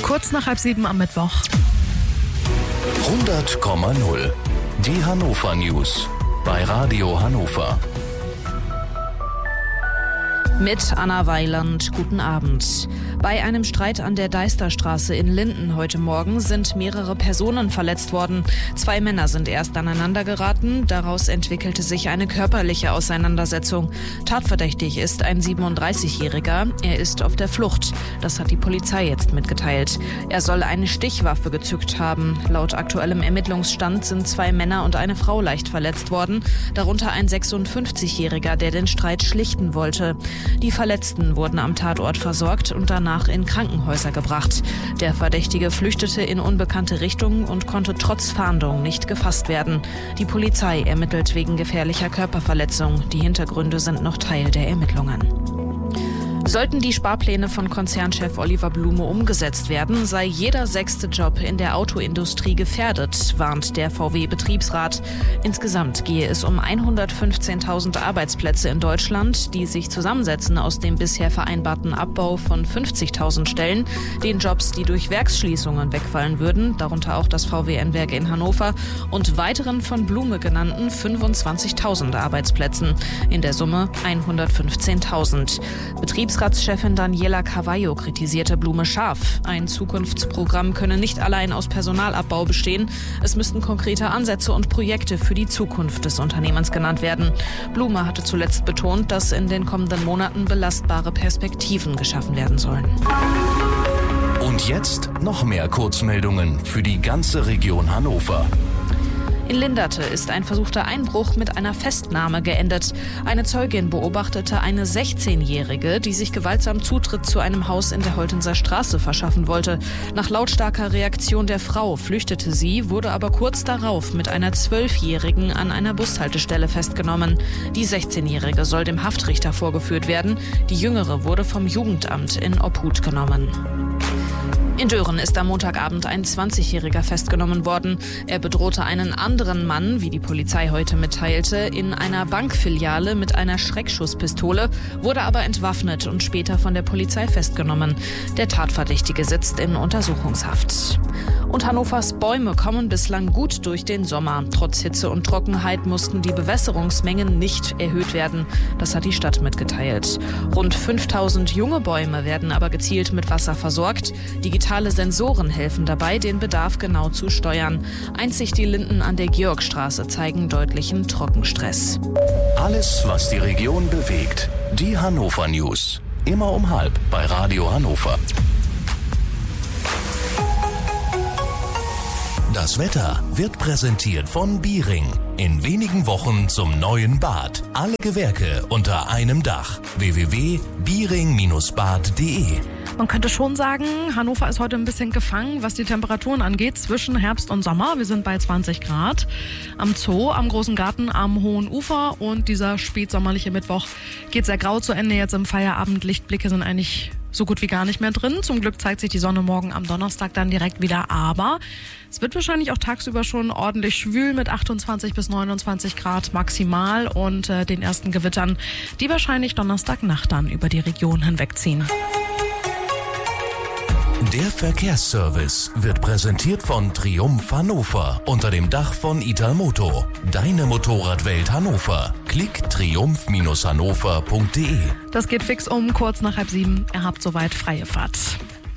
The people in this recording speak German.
Kurz nach 6:30 am Mittwoch. 100,0. Die Hannover News bei Radio Hannover. Mit Anna Weiland, guten Abend. Bei einem Streit an der Deisterstraße in Linden heute Morgen sind mehrere Personen verletzt worden. 2 Männer sind erst aneinander geraten. Daraus entwickelte sich eine körperliche Auseinandersetzung. Tatverdächtig ist ein 37-Jähriger. Er ist auf der Flucht. Das hat die Polizei jetzt mitgeteilt. Er soll eine Stichwaffe gezückt haben. Laut aktuellem Ermittlungsstand sind 2 Männer und eine Frau leicht verletzt worden. Darunter ein 56-Jähriger, der den Streit schlichten wollte. Die Verletzten wurden am Tatort versorgt und danach in Krankenhäuser gebracht. Der Verdächtige flüchtete in unbekannte Richtungen und konnte trotz Fahndung nicht gefasst werden. Die Polizei ermittelt wegen gefährlicher Körperverletzung. Die Hintergründe sind noch Teil der Ermittlungen. Sollten die Sparpläne von Konzernchef Oliver Blume umgesetzt werden, sei jeder 6. Job in der Autoindustrie gefährdet, warnt der VW-Betriebsrat. Insgesamt gehe es um 115.000 Arbeitsplätze in Deutschland, die sich zusammensetzen aus dem bisher vereinbarten Abbau von 50.000 Stellen, den Jobs, die durch Werksschließungen wegfallen würden, darunter auch das VW-Werk in Hannover, und weiteren von Blume genannten 25.000 Arbeitsplätzen. In der Summe 115.000. Betriebsratschefin Daniela Carvalho kritisierte Blume scharf. Ein Zukunftsprogramm könne nicht allein aus Personalabbau bestehen. Es müssten konkrete Ansätze und Projekte für die Zukunft des Unternehmens genannt werden. Blume hatte zuletzt betont, dass in den kommenden Monaten belastbare Perspektiven geschaffen werden sollen. Und jetzt noch mehr Kurzmeldungen für die ganze Region Hannover. In Linderte ist ein versuchter Einbruch mit einer Festnahme geendet. Eine Zeugin beobachtete eine 16-Jährige, die sich gewaltsam Zutritt zu einem Haus in der Holtenser Straße verschaffen wollte. Nach lautstarker Reaktion der Frau flüchtete sie, wurde aber kurz darauf mit einer 12-Jährigen an einer Bushaltestelle festgenommen. Die 16-Jährige soll dem Haftrichter vorgeführt werden. Die Jüngere wurde vom Jugendamt in Obhut genommen. In Dören ist am Montagabend ein 20-Jähriger festgenommen worden. Er bedrohte einen anderen Mann, wie die Polizei heute mitteilte, in einer Bankfiliale mit einer Schreckschusspistole, wurde aber entwaffnet und später von der Polizei festgenommen. Der Tatverdächtige sitzt in Untersuchungshaft. Und Hannovers Bäume kommen bislang gut durch den Sommer. Trotz Hitze und Trockenheit mussten die Bewässerungsmengen nicht erhöht werden. Das hat die Stadt mitgeteilt. Rund 5.000 junge Bäume werden aber gezielt mit Wasser versorgt. Digitale Sensoren helfen dabei, den Bedarf genau zu steuern. Einzig die Linden an der Georgstraße zeigen deutlichen Trockenstress. Alles, was die Region bewegt. Die Hannover News. Immer um 12:30 bei Radio Hannover. Das Wetter wird präsentiert von Biering. In wenigen Wochen zum neuen Bad. Alle Gewerke unter einem Dach. www.biering-bad.de. Man könnte schon sagen, Hannover ist heute ein bisschen gefangen, was die Temperaturen angeht, zwischen Herbst und Sommer. Wir sind bei 20 Grad. Am Zoo, am Großen Garten, am Hohen Ufer, und dieser spätsommerliche Mittwoch geht sehr grau zu Ende. Jetzt im Feierabend. Lichtblicke sind eigentlich so gut wie gar nicht mehr drin. Zum Glück zeigt sich die Sonne morgen am Donnerstag dann direkt wieder. Aber es wird wahrscheinlich auch tagsüber schon ordentlich schwül mit 28 bis 29 Grad maximal und den ersten Gewittern, die wahrscheinlich Donnerstagnacht dann über die Region hinwegziehen. Der Verkehrsservice wird präsentiert von Triumph Hannover unter dem Dach von Italmoto. Deine Motorradwelt Hannover. Klick triumph-hannover.de. Das geht fix um kurz nach 6:30. Ihr habt soweit freie Fahrt.